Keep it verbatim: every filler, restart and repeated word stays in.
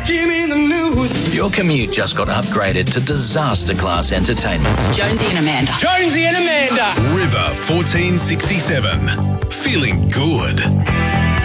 Give me the news. Your commute just got upgraded to disaster class entertainment. Jonesy and Amanda. Jonesy and Amanda. River fourteen sixty-seven. Feeling good.